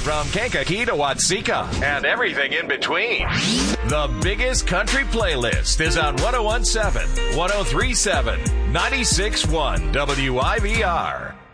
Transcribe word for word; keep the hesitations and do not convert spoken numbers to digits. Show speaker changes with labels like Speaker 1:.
Speaker 1: from Kankakee to Watseka and everything in between. The biggest country playlist is on one oh one point seven, one oh three point seven, ninety-six point one W I V R.